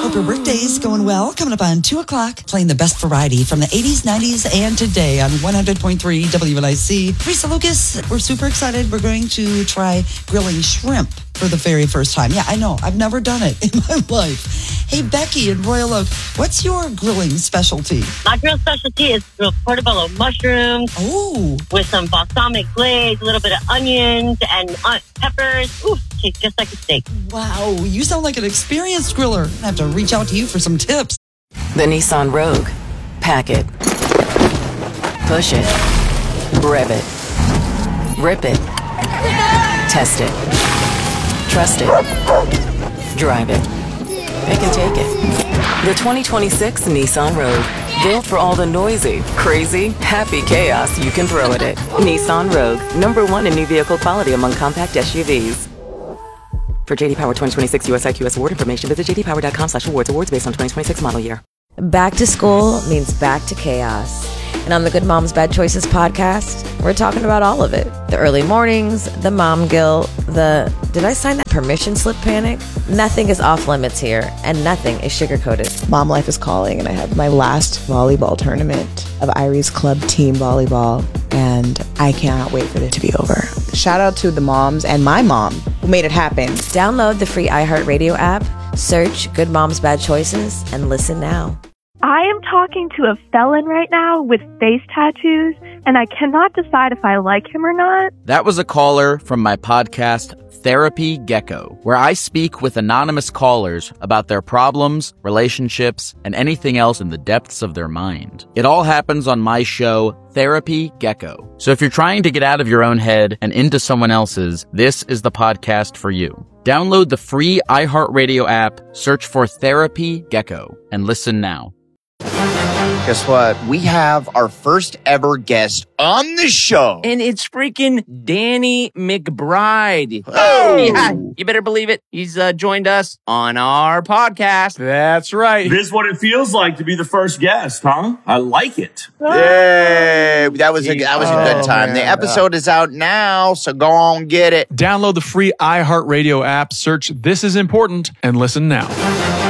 Hope your workday's going well. Coming up on 2 o'clock, playing the best variety from the 80s, 90s, and today on 100.3 WNIC. Risa Lucas, we're super excited. We're going to try grilling shrimp for the very first time. Yeah, I know. I've never done it in my life. Hey, Becky in Royal Oak, what's your grilling specialty? My grill specialty is grilled portobello mushrooms. Oh. With some balsamic glaze, a little bit of onions and peppers. Ooh, tastes just like a steak. Wow, you sound like an experienced griller. I have to reach out to you for some tips. The Nissan Rogue. Pack it. Push it. Rev it. Rip it. Test it. Trust it. Drive it. It can take it. The 2026 Nissan Rogue. Built for all the noisy, crazy, happy chaos you can throw at it. Nissan Rogue. #1 in new vehicle quality among compact SUVs. For JD Power 2026 US IQS award information, visit jdpower.com/awards. Awards based on 2026 model year. Back to school means back to chaos. And on the Good Moms Bad Choices podcast, we're talking about all of it. The early mornings, the mom guilt, did I sign that permission slip panic? Nothing is off limits here, and nothing is sugar-coated. Mom life is calling, and I have my last volleyball tournament of Irie's Club team volleyball, and I cannot wait for it to be over. Shout out to the moms and my mom who made it happen. Download the free iHeartRadio app, search Good Moms Bad Choices, and listen now. I am talking to a felon right now with face tattoos, and I cannot decide if I like him or not. That was a caller from my podcast, Therapy Gecko, where I speak with anonymous callers about their problems, relationships, and anything else in the depths of their mind. It all happens on my show, Therapy Gecko. So if you're trying to get out of your own head and into someone else's, this is the podcast for you. Download the free iHeartRadio app, search for Therapy Gecko, and listen now. Guess what? We have our first ever guest on the show. And it's freaking Danny McBride. Oh! Yeah, you better believe it. He's joined us on our podcast. That's right. This is what it feels like to be the first guest, huh? I like it. Yay! That was a good time. Man. The episode is out now, so go on, get it. Download the free iHeartRadio app, search This Is Important, and listen now.